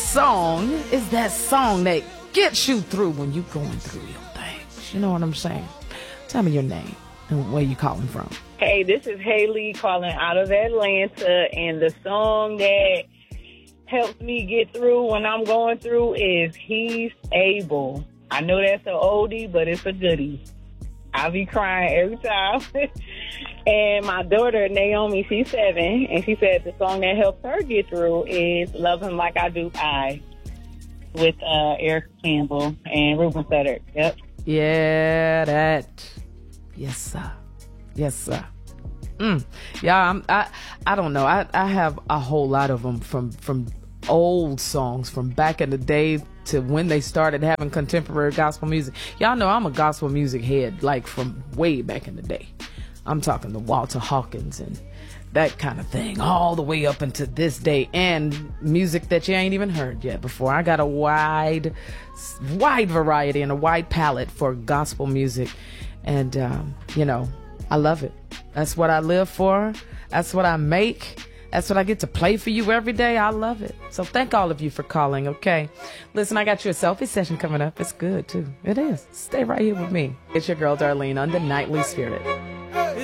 song is that song that gets you through when you're going through your things. You know what I'm saying? Tell me your name and where you calling from. Hey, this is Haley calling out of Atlanta, and the song that helps me get through when I'm going through is He's Able. I know that's an oldie, but it's a goodie. I be crying every time. And my daughter, Naomi, she's 7, and she said the song that helps her get through is Love Him Like I Do I with Eric Campbell and Ruben Sutter. Yep. Yeah, that. Yes, sir. Yes, sir. Yeah, I don't know. I have a whole lot of them from old songs from back in the day to when they started having contemporary gospel music. Y'all know I'm a gospel music head, like from way back in the day. I'm talking to Walter Hawkins and that kind of thing, all the way up into this day, and music that you ain't even heard yet before. I got a wide variety and a wide palette for gospel music, and I love it. That's what I live for. That's what I make. That's what I get to play for you every day. I love it. So thank all of you for calling, okay? Listen, I got you a selfie session coming up. It's good, too. It is. Stay right here with me. It's your girl, Darlene, on the Nightly Spirit.